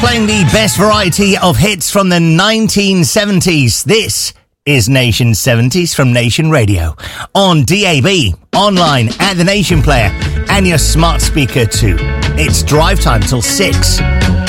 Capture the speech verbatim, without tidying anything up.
Playing the best variety of hits from the nineteen seventies. This is Nation seventies from Nation Radio. On D A B, online at the Nation Player, and your smart speaker too. It's drive time till six.